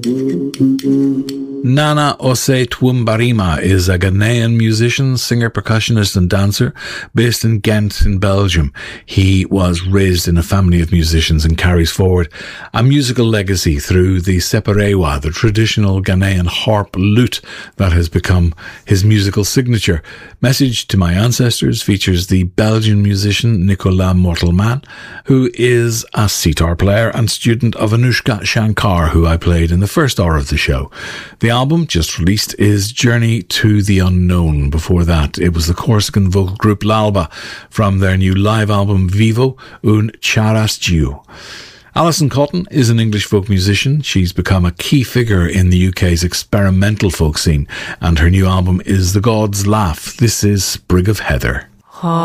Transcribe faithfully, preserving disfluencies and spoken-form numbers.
Nana Ose Twumbarima is a Ghanaian musician, singer, percussionist and dancer based in Ghent in Belgium. He was raised in a family of musicians and carries forward a musical legacy through the separewa, the traditional Ghanaian harp lute that has become his musical signature. Message to My Ancestors features the Belgian musician Nicolas Mortelman, who is a sitar player and student of Anushka Shankar, who I played in the first hour of the show. The album just released is Journey to the Unknown. Before that, it was the Corsican vocal group Lalba from their new live album Vivo un Charas Giu. Alison Cotton is an English folk musician. She's become a key figure in the U K's experimental folk scene, and her new album is The God's Laugh. This is Sprig of Heather.